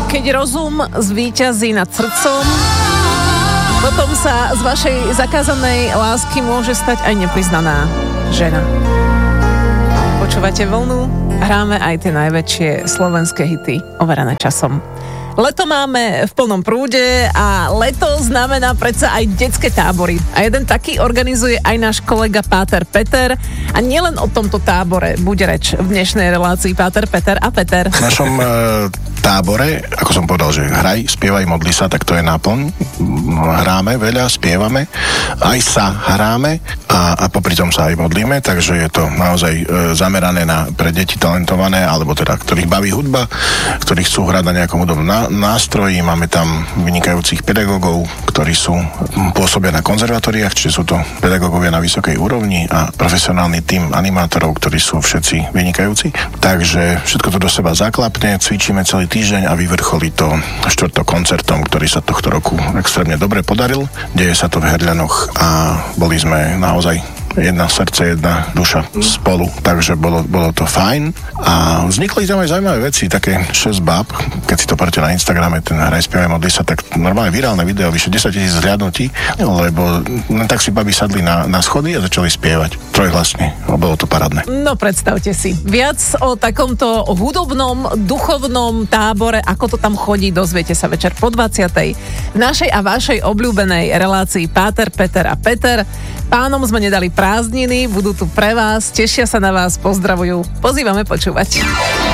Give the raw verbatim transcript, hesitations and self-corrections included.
Keď rozum zvíťazí nad srdcom, potom sa z vašej zakázanej lásky môže stať aj nepriznaná žena. Počúvate Vlnu? Hráme aj tie najväčšie slovenské hity overené časom. Leto máme v plnom prúde a leto znamená predsa aj detské tábory. A jeden taký organizuje aj náš kolega Páter Peter. A nielen o tomto tábore bude reč v dnešnej relácii Páter Peter a Peter. V našom e, tábore, ako som povedal, že hraj, spievaj, modli sa, tak to je náplň. Hráme veľa, spievame, aj sa hráme a, a popri tom sa aj modlíme, takže je to naozaj e, zamerané na pre deti talentované, alebo teda, ktorých baví hudba, ktorí chcú hrať na nejakom hudobnom ná, nástroji. Máme tam vynikajúcich pedagógov, ktorí sú pôsobia na konzervatóriách, čiže sú to pedagógovia na vysokej úrovni a profesionálny tím animátorov, ktorí sú všetci vynikajúci. Takže všetko to do seba zaklapne, cvičíme celý týždeň a vyvrcholí to štvrtok koncertom, ktorý sa tohto roku extrémne dobre podaril. Deje sa to v Herľanoch a boli sme naozaj jedna srdce, jedna duša spolu, takže bolo, bolo to fajn a vznikli tam aj zaujímavé veci, také šesť báb, keď si to poďte na Instagrame, ten hraj, spievaj, modli sa, tak normálne virálne video, vyše desaťtisíc zhliadnutí, lebo len tak si babi sadli na, na schody a začali spievať trojhlasne, bolo to parádne. No predstavte si, viac o takomto hudobnom, duchovnom tábore, ako to tam chodí, dozviete sa večer po dvadsiatej v našej a vašej obľúbenej relácii Páter, Peter a Peter. Pánom sme nedali prázdniny, budú tu pre vás, tešia sa na vás, pozdravujú. Pozývame počúvať.